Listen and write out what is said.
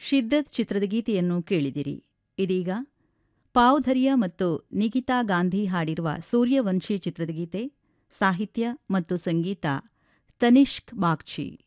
ಶಿದ್ದತ್ ಚಿತ್ರದ ಗೀತೆಯನ್ನು ಕೇಳಿದಿರಿ. ಇದೀಗ ಪಾವ್ಧರಿಯಾ ಮತ್ತು ನಿಗಿತಾ ಗಾಂಧಿ ಹಾಡಿರುವ ಸೂರ್ಯವಂಶಿ ಚಿತ್ರದ ಗೀತೆ. ಸಾಹಿತ್ಯ ಮತ್ತು ಸಂಗೀತ ತನಿಷ್ಕ್ ಬಾಗ್ಚಿ.